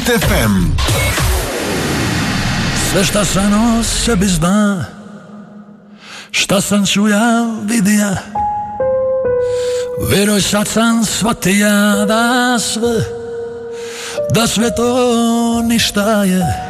Hit FM. Sve šta sam o sebi zna, šta sam čuja, vidija, veruj sad sam shvatija da sve to ništa je.